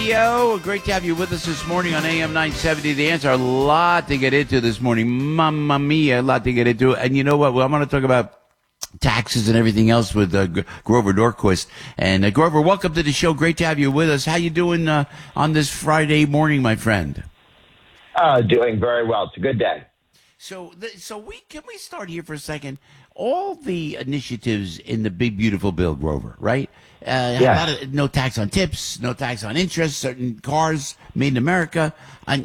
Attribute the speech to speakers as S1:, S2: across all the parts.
S1: Radio. Great to have you with us this morning on AM 970. The Answer. A lot to get into this morning. Mamma mia, a lot to get into. And you know what? Well, I'm going to talk about taxes and everything else with Grover Norquist. And Grover, welcome to the show. Great to have you with us. How you doing on this Friday morning, my friend?
S2: Doing very well. It's a good day.
S1: So can we start here for a second? All the initiatives in the big beautiful bill, Grover, right?
S2: Yes.
S1: A lot of no tax on tips, no tax on interest, certain cars made in America, and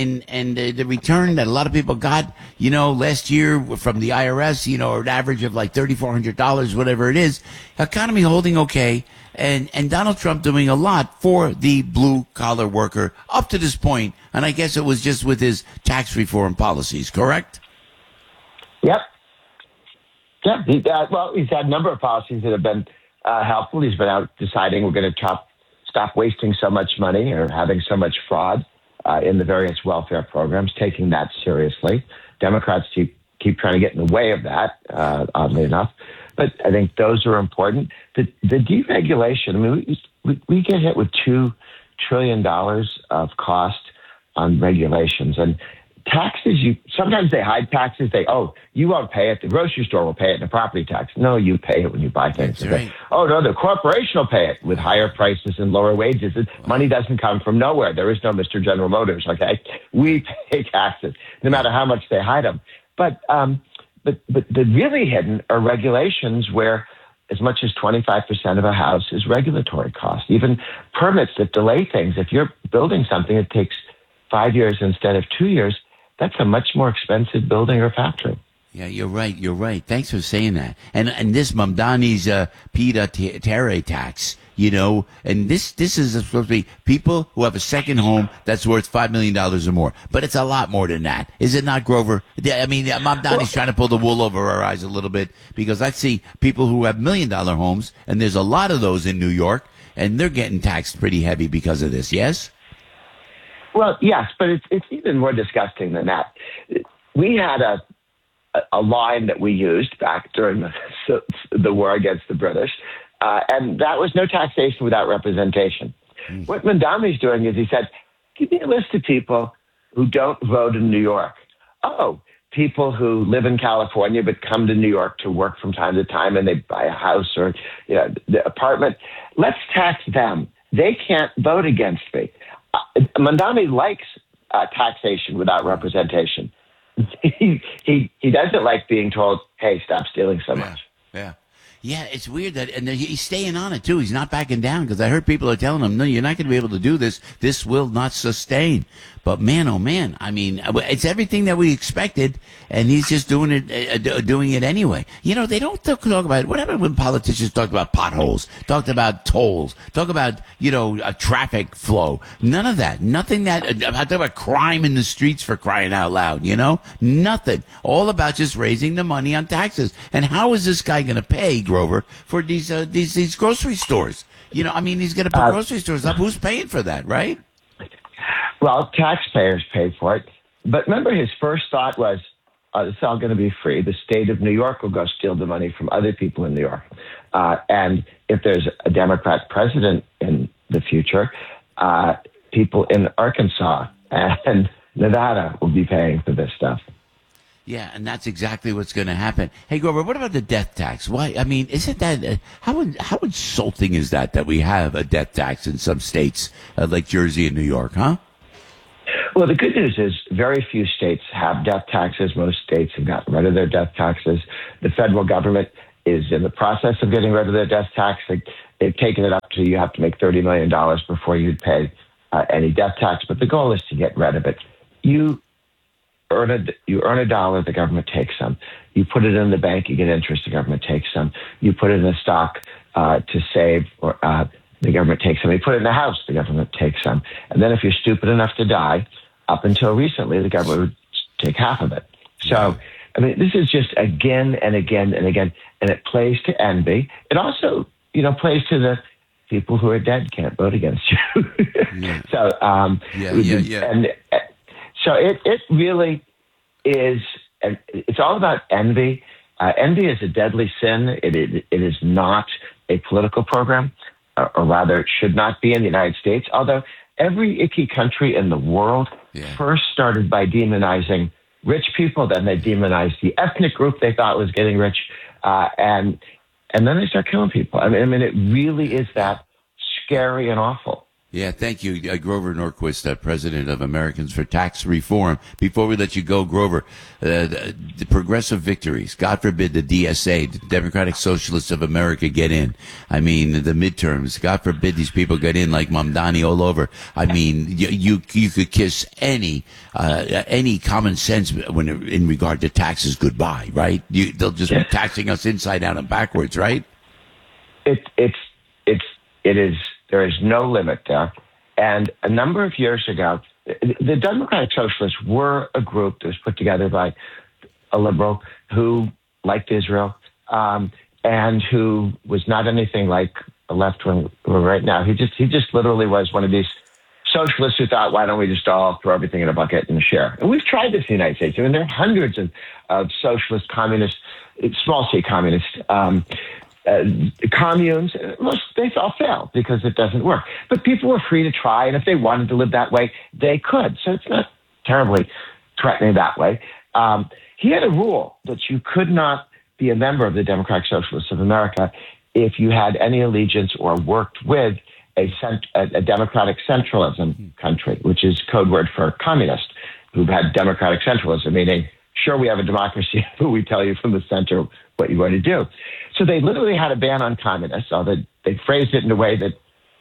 S1: the return that a lot of people got, last year from the IRS, an average of like $3,400, whatever it is. Economy holding okay, and Donald Trump doing a lot for the blue collar worker up to this point, and I guess it was just with his tax reform policies, correct?
S2: Yep. Yeah. He's had a number of policies that have been helpful. He's been out deciding we're going to stop wasting so much money or having so much fraud in the various welfare programs, taking that seriously. Democrats keep trying to get in the way of that, oddly enough. But I think those are important. The deregulation, I mean, we get hit with $2 trillion of cost on regulations. And taxes, sometimes they hide taxes. You won't pay it. The grocery store will pay it in a property tax. No, you pay it when you buy things.
S1: That's right.
S2: Oh, no, the corporation will pay it with higher prices and lower wages. Money doesn't come from nowhere. There is no Mr. General Motors, okay? We pay taxes, no matter how much they hide them. But the really hidden are regulations where as much as 25% of a house is regulatory cost. Even permits that delay things. If you're building something, it takes 5 years instead of 2 years. That's a much more expensive building or factory.
S1: Yeah, you're right. Thanks for saying that. And this Mamdani's Pita Terre tax, and this is supposed to be people who have a second home that's worth $5 million or more. But it's a lot more than that. Is it not, Grover? I mean, Mamdani's trying to pull the wool over our eyes a little bit because I see people who have $1 million homes, and there's a lot of those in New York, and they're getting taxed pretty heavy because of this, yes?
S2: Well, yes, but it's even more disgusting than that. We had a line that we used back during the war against the British, and that was no taxation without representation. What Mamdani's doing is he said, give me a list of people who don't vote in New York. Oh, people who live in California but come to New York to work from time to time and they buy a house or the apartment. Let's tax them. They can't vote against me. Mamdani likes taxation without representation. He doesn't like being told, hey, stop stealing so much.
S1: Yeah, it's weird that, and he's staying on it too. He's not backing down because I heard people are telling him, no, you're not going to be able to do this. This will not sustain. But man, oh man, I mean, it's everything that we expected, and he's just doing it anyway. They don't talk about what happened when politicians talked about potholes, talked about tolls, talk about a traffic flow. None of that. Nothing that. I talk about crime in the streets for crying out loud. Nothing. All about just raising the money on taxes. And how is this guy going to pay, Grover, for these grocery stores? He's going to put grocery stores up. Who's paying for that, right?
S2: Well, taxpayers pay for it. But remember, his first thought was, it's all going to be free. The state of New York will go steal the money from other people in New York. And if there's a Democrat president in the future, people in Arkansas and Nevada will be paying for this stuff.
S1: Yeah, and that's exactly what's going to happen. Hey, Grover, what about the death tax? Why? I mean, isn't that how insulting is that we have a death tax in some states like Jersey and New York, huh?
S2: Well, the good news is very few states have death taxes. Most states have gotten rid of their death taxes. The federal government is in the process of getting rid of their death tax. They've taken it up to you have to make $30 million before you'd pay any death tax. But the goal is to get rid of it. You earn a dollar, the government takes some. You put it in the bank, you get interest, the government takes some. You put it in a stock to save, or the government takes some. You put it in a house, the government takes some. And then if you're stupid enough to die, up until recently, the government would take half of it. So, I mean, this is just again and again and again, and it plays to envy. It also, plays to the people who are dead can't vote against you.
S1: Yeah.
S2: So, And so it really is, it's all about envy. Envy is a deadly sin. It is not a political program, or rather it should not be in the United States, although Every icky country in the world first started by demonizing rich people, then they demonized the ethnic group they thought was getting rich, and then they start killing people. I mean, it really is that scary and awful.
S1: Yeah, thank you, Grover Norquist, president of Americans for Tax Reform. Before we let you go, Grover, the progressive victories, God forbid the DSA, the Democratic Socialists of America, get in. I mean, the midterms, God forbid these people get in like Mamdani all over. I mean, you could kiss any common sense when in regard to taxes goodbye, right? They'll just be taxing us inside out and backwards, right?
S2: It is. There is no limit there. And a number of years ago, the Democratic Socialists were a group that was put together by a liberal who liked Israel and who was not anything like the left wing right now. He just literally was one of these socialists who thought, why don't we just all throw everything in a bucket and share? And we've tried this in the United States. I mean, there are hundreds of socialist, communist, small c communist communes. Most, they all fail because it doesn't work. But people were free to try, and if they wanted to live that way, they could. So it's not terribly threatening that way. He had a rule that you could not be a member of the Democratic Socialists of America if you had any allegiance or worked with a democratic centralism country, which is code word for communist, who had democratic centralism, meaning, sure, we have a democracy, but we tell you from the center what you're going to do. So they literally had a ban on communists, although they phrased it in a way that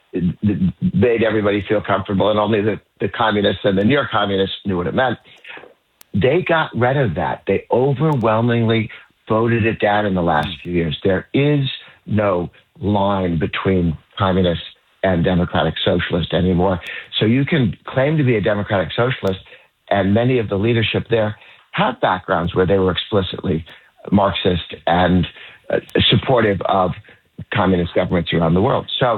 S2: made everybody feel comfortable, and only the communists and the near communists knew what it meant. They got rid of that. They overwhelmingly voted it down in the last few years. There is no line between communists and democratic socialist anymore. So you can claim to be a democratic socialist, and many of the leadership there have backgrounds where they were explicitly Marxist and supportive of communist governments around the world. So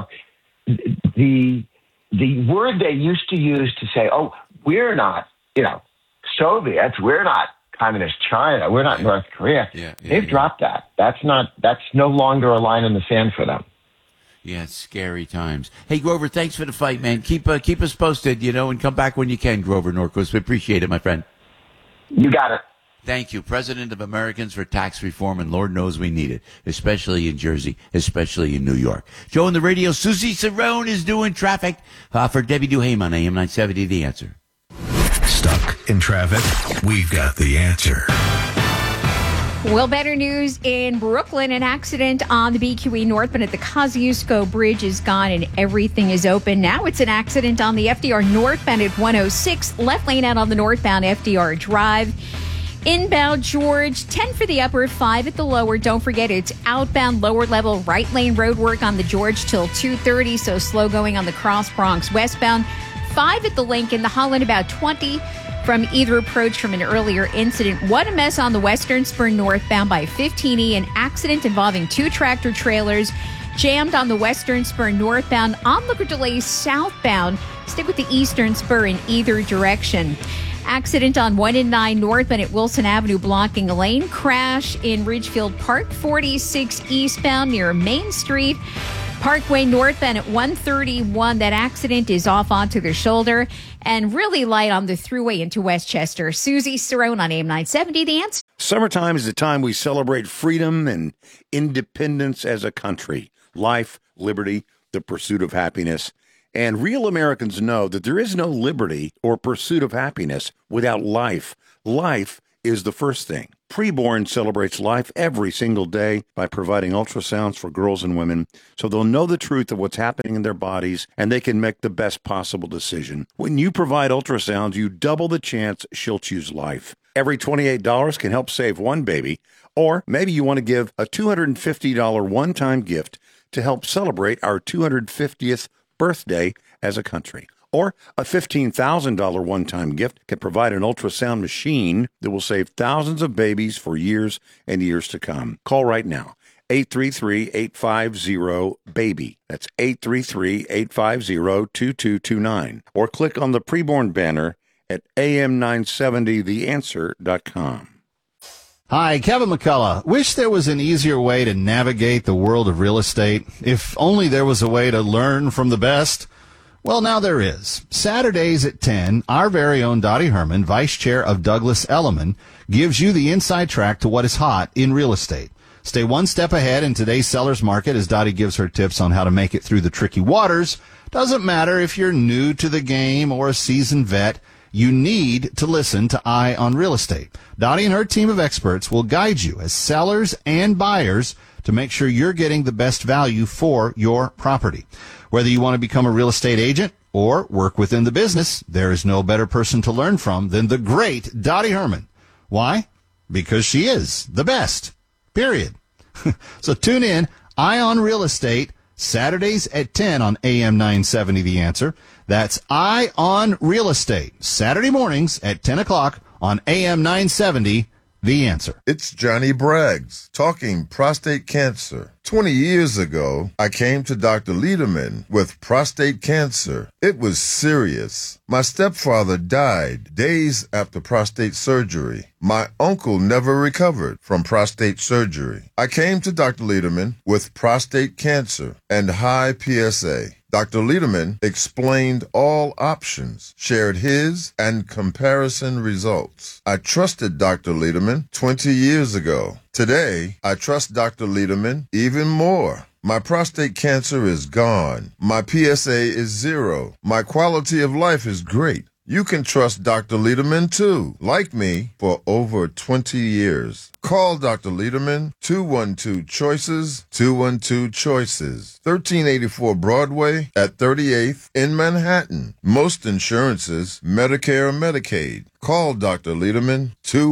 S2: the word they used to use to say, oh, we're not, Soviets, we're not communist China, we're not North Korea. They've dropped that. That's no longer a line in the sand for them.
S1: Yeah, it's scary times. Hey, Grover, thanks for the fight, man. Keep us posted, and come back when you can, Grover Norquist. We appreciate it, my friend.
S2: You got it.
S1: Thank you, President of Americans for Tax Reform, and Lord knows we need it, especially in Jersey, especially in New York. Joe on the radio, Susie Cerrone is doing traffic for Debbie Duhame on AM 970, The Answer.
S3: Stuck in traffic? We've got the answer.
S4: Well, better news in Brooklyn. An accident on the BQE northbound at the Kosciuszko Bridge is gone and everything is open. Now it's an accident on the FDR northbound at 106, left lane out on the northbound FDR Drive. Inbound George, 10 for the upper, 5 at the lower. Don't forget it's outbound lower level right lane road work on the George till 2:30, so slow going on the Cross Bronx westbound. 5 at the Lincoln, the Holland about 20 from either approach from an earlier incident. What a mess on the Western Spur northbound by 15E. An accident involving 2 tractor trailers jammed on the Western Spur northbound. Onlooker delays southbound. Stick with the Eastern Spur in either direction. Accident on 1 and 9 northbound at Wilson Avenue blocking a lane. Crash in Ridgefield Park, 46 eastbound near Main Street. Parkway northbound at 131. That accident is off onto their shoulder and really light on the thruway into Westchester. Susie Cerrone on AM 970, The Answer.
S5: Summertime is the time we celebrate freedom and independence as a country. Life, liberty, the pursuit of happiness. And real Americans know that there is no liberty or pursuit of happiness without life. Life is the first thing. Preborn celebrates life every single day by providing ultrasounds for girls and women so they'll know the truth of what's happening in their bodies and they can make the best possible decision. When you provide ultrasounds, you double the chance she'll choose life. Every $28 can help save one baby, or maybe you want to give a $250 one-time gift to help celebrate our 250th birthday as a country. Or a $15,000 one-time gift can provide an ultrasound machine that will save thousands of babies for years and years to come. Call right now, 833-850-BABY. That's 833-850-2229. Or click on the preborn banner at am970theanswer.com.
S6: Hi, Kevin McCullough. Wish there was an easier way to navigate the world of real estate. If only there was a way to learn from the best. Well, now there is. Saturdays at 10, our very own Dottie Herman, Vice Chair of Douglas Elliman, gives you the inside track to what is hot in real estate. Stay one step ahead in today's seller's market as Dottie gives her tips on how to make it through the tricky waters. Doesn't matter if you're new to the game or a seasoned vet, you need to listen to Eye on Real Estate. Dottie and her team of experts will guide you as sellers and buyers to make sure you're getting the best value for your property. Whether you want to become a real estate agent or work within the business, there is no better person to learn from than the great Dottie Herman. Why? Because she is the best. Period. So tune in, Eye on Real Estate, Saturdays at 10 on AM 970 The Answer. That's Eye on Real Estate, Saturday mornings at 10 o'clock on AM 970 The Answer.
S7: It's Johnny Braggs talking prostate cancer. 20 years ago, I came to Dr. Lederman with prostate cancer. It was serious. My stepfather died days after prostate surgery. My uncle never recovered from prostate surgery. I came to Dr. Lederman with prostate cancer and high PSA. Dr. Lederman explained all options, shared his and comparison results. I trusted Dr. Lederman 20 years ago. Today, I trust Dr. Lederman even more. My prostate cancer is gone. My PSA is 0. My quality of life is great. You can trust Dr. Lederman, too, like me, for over 20 years. Call Dr. Lederman, 212-CHOICES, 212-CHOICES, 1384 Broadway at 38th in Manhattan. Most insurances, Medicare or Medicaid. Call Dr. Lederman,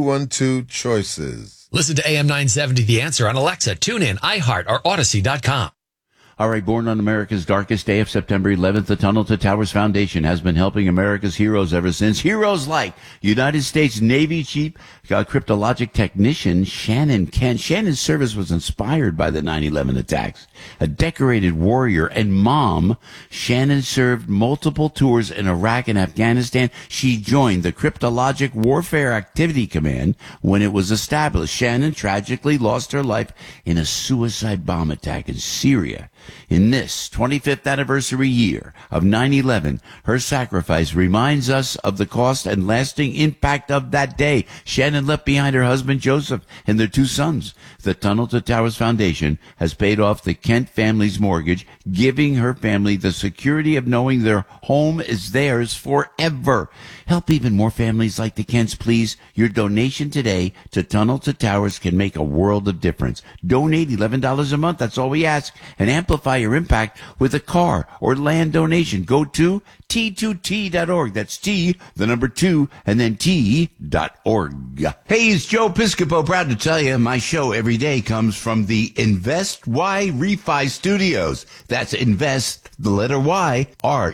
S7: 212-CHOICES.
S8: Listen to AM 970 The Answer on Alexa, TuneIn, iHeart, or Odyssey.com.
S1: All right, born on America's darkest day of September 11th, the Tunnel to Towers Foundation has been helping America's heroes ever since. Heroes like United States Navy Chief cryptologic technician Shannon Kent. Shannon's service was inspired by the 9/11 attacks. A decorated warrior and mom, Shannon served multiple tours in Iraq and Afghanistan. She joined the Cryptologic Warfare Activity Command when it was established. Shannon tragically lost her life in a suicide bomb attack in Syria. In this 25th anniversary year of 9/11, her sacrifice reminds us of the cost and lasting impact of that day. Shannon left behind her husband Joseph and their 2 sons. The Tunnel to Towers Foundation has paid off the Kent family's mortgage, giving her family the security of knowing their home is theirs forever. Help even more families like the Kents, please. Your donation today to Tunnel to Towers can make a world of difference. Donate $11 a month. That's all we ask. And amplify your impact with a car or land donation. Go to T2T.org. That's T, the number 2, and then T.org. Hey, it's Joe Piscopo. Proud to tell you my show every day comes from the Invest Y Refi Studios. That's Invest, the letter Y,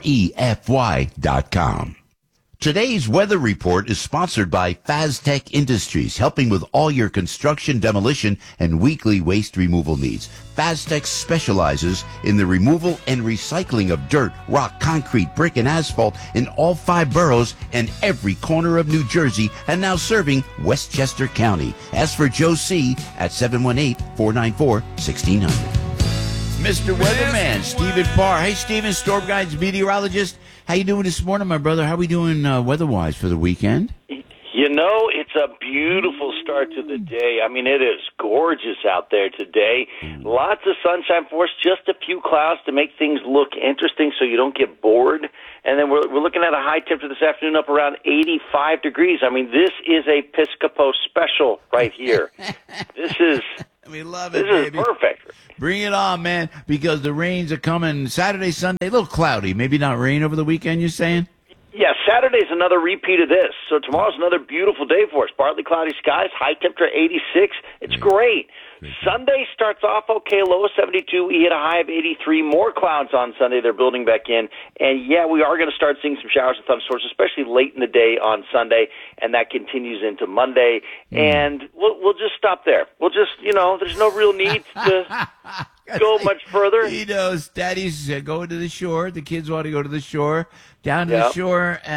S1: REFY.com. Today's weather report is sponsored by Faztech Industries, helping with all your construction, demolition, and weekly waste removal needs. Faztech specializes in the removal and recycling of dirt, rock, concrete, brick, and asphalt in all 5 boroughs and every corner of New Jersey, and now serving Westchester County. Ask for Joe C. at 718-494-1600. Mr. Weatherman, Stephen Parr. Hey, Stephen, Storm Guides meteorologist. How you doing this morning, my brother? How are we doing weather-wise for the weekend?
S9: You know, it's a beautiful start to the day. I mean, it is gorgeous out there today. Lots of sunshine for us, just a few clouds to make things look interesting so you don't get bored. And then we're looking at a high temperature this afternoon up around 85 degrees. I mean, this is a Piscopo special right here. This is...
S1: We love it,
S9: baby. This is perfect.
S1: Bring it on, man, because the rains are coming Saturday, Sunday, a little cloudy. Maybe not rain over the weekend, you're saying?
S9: Yeah, Saturday's another repeat of this. So tomorrow's another beautiful day for us. Partly cloudy skies, high temperature 86. It's great. Sunday starts off okay, low of 72. We hit a high of 83. More clouds on Sunday. They're building back in. And, yeah, we are going to start seeing some showers and thunderstorms, especially late in the day on Sunday, and that continues into Monday. And we'll just stop there. We'll just, there's no real need to go much further.
S1: Daddy's going to the shore. The kids want to go to the shore, down to the shore.